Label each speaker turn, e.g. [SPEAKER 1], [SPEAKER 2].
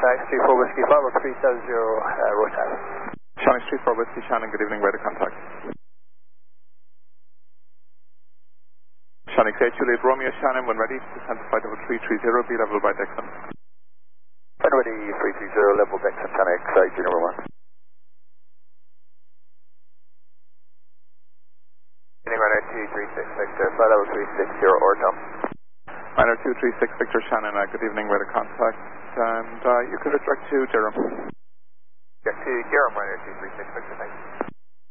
[SPEAKER 1] contact, 34 Whiskey 5 or 370 Rotan.
[SPEAKER 2] Shannon, 34 Whiskey Shannon, good evening, radar contact. Shannon, say Juliet Romeo Shannon, when ready, descend to flight level 330, be level by Dixon.
[SPEAKER 1] When ready, 330, level Dixon, Shannon X8, Junior 1. Runner 236 Victor, flight level 360 Orton.
[SPEAKER 2] Runner 236 Victor Shannon, good evening, radar contact, and you can direct to Durham.
[SPEAKER 1] Get to Durham, runner 236 Victor, thanks.